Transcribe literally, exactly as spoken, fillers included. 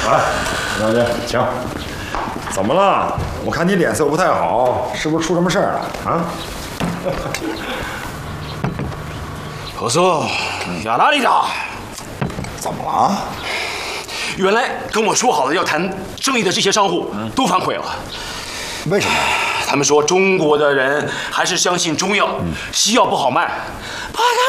来，张姐，请。怎么了？我看你脸色不太好，是不是出什么事儿了啊？ 何叔，亚拉里达， 怎么了？ 原来跟我说好的要谈生意的这些商户都反悔了。 为什么？ 他们说中国的人还是相信中药，西药不好卖，怕他